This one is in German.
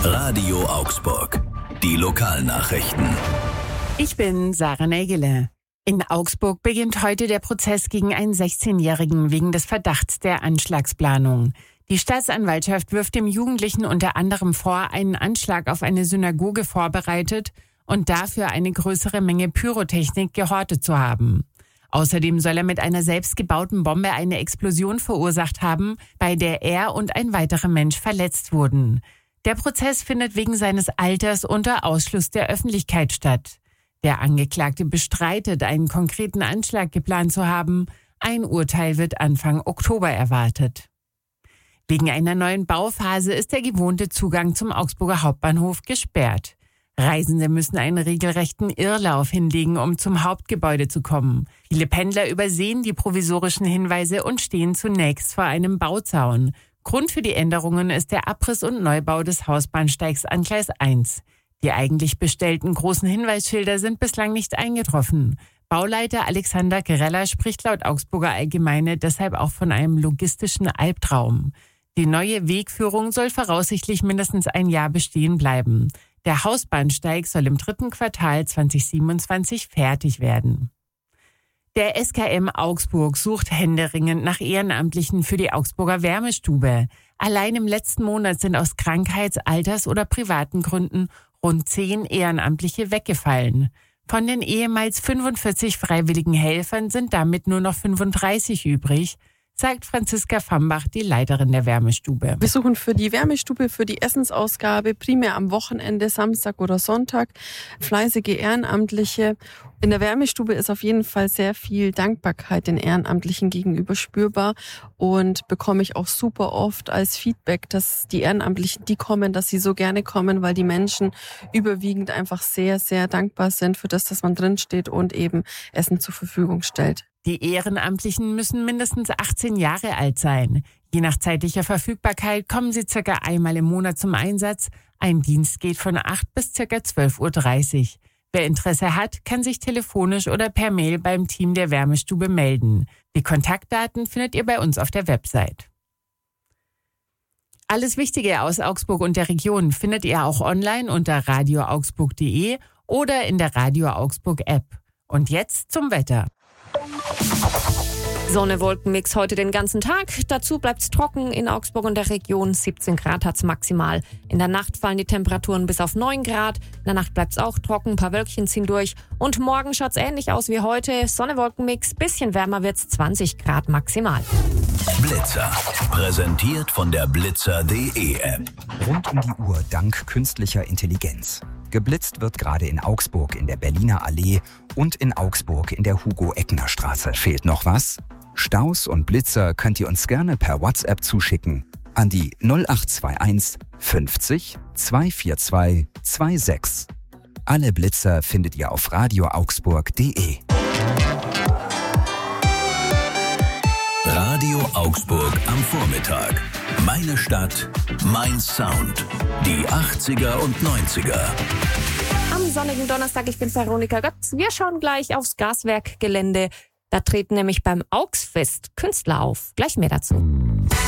Radio Augsburg. Die Lokalnachrichten. Ich bin Sarah Nägele. In Augsburg beginnt heute der Prozess gegen einen 16-Jährigen wegen des Verdachts der Anschlagsplanung. Die Staatsanwaltschaft wirft dem Jugendlichen unter anderem vor, einen Anschlag auf eine Synagoge vorbereitet und dafür eine größere Menge Pyrotechnik gehortet zu haben. Außerdem soll er mit einer selbstgebauten Bombe eine Explosion verursacht haben, bei der er und ein weiterer Mensch verletzt wurden. Der Prozess findet wegen seines Alters unter Ausschluss der Öffentlichkeit statt. Der Angeklagte bestreitet, einen konkreten Anschlag geplant zu haben. Ein Urteil wird Anfang Oktober erwartet. Wegen einer neuen Bauphase ist der gewohnte Zugang zum Augsburger Hauptbahnhof gesperrt. Reisende müssen einen regelrechten Irrlauf hinlegen, um zum Hauptgebäude zu kommen. Viele Pendler übersehen die provisorischen Hinweise und stehen zunächst vor einem Bauzaun. Grund für die Änderungen ist der Abriss und Neubau des Hausbahnsteigs an Gleis 1. Die eigentlich bestellten großen Hinweisschilder sind bislang nicht eingetroffen. Bauleiter Alexander Gerella spricht laut Augsburger Allgemeine deshalb auch von einem logistischen Albtraum. Die neue Wegführung soll voraussichtlich mindestens ein Jahr bestehen bleiben. Der Hausbahnsteig soll im 3. Quartal 2027 fertig werden. Der SKM Augsburg sucht händeringend nach Ehrenamtlichen für die Augsburger Wärmestube. Allein im letzten Monat sind aus Krankheits-, Alters- oder privaten Gründen rund 10 Ehrenamtliche weggefallen. Von den ehemals 45 freiwilligen Helfern sind damit nur noch 35 übrig, sagt Franziska Fambach, die Leiterin der Wärmestube. Wir suchen für die Wärmestube, für die Essensausgabe, primär am Wochenende, Samstag oder Sonntag, fleißige Ehrenamtliche. In der Wärmestube ist auf jeden Fall sehr viel Dankbarkeit den Ehrenamtlichen gegenüber spürbar und bekomme ich auch super oft als Feedback, dass die Ehrenamtlichen, die kommen, dass sie so gerne kommen, weil die Menschen überwiegend einfach sehr, sehr dankbar sind für das, dass man drinsteht und eben Essen zur Verfügung stellt. Die Ehrenamtlichen müssen mindestens 18 Jahre alt sein. Je nach zeitlicher Verfügbarkeit kommen sie circa einmal im Monat zum Einsatz. Ein Dienst geht von 8 bis circa 12.30 Uhr. Wer Interesse hat, kann sich telefonisch oder per Mail beim Team der Wärmestube melden. Die Kontaktdaten findet ihr bei uns auf der Website. Alles Wichtige aus Augsburg und der Region findet ihr auch online unter radioaugsburg.de oder in der Radio Augsburg App. Und jetzt zum Wetter. Sonne-Wolken-Mix heute den ganzen Tag. Dazu bleibt's trocken in Augsburg und der Region. 17 Grad hat's maximal. In der Nacht fallen die Temperaturen bis auf 9 Grad. In der Nacht bleibt's auch trocken, ein paar Wölkchen ziehen durch. Und morgen schaut's ähnlich aus wie heute. Sonne-Wolken-Mix, bisschen wärmer wird's, 20 Grad maximal. Blitzer. Präsentiert von der Blitzer.de App. Rund um die Uhr dank künstlicher Intelligenz. Geblitzt wird gerade in Augsburg in der Berliner Allee und in Augsburg in der Hugo-Eckner-Straße. Fehlt noch was? Staus und Blitzer könnt ihr uns gerne per WhatsApp zuschicken an die 0821 50 242 26. Alle Blitzer findet ihr auf radioaugsburg.de. Radio Augsburg am Vormittag. Meine Stadt, mein Sound. Die 80er und 90er. Am sonnigen Donnerstag, ich bin Veronika Götz. Wir schauen gleich aufs Gaswerkgelände. Da treten nämlich beim Augsfest Künstler auf. Gleich mehr dazu.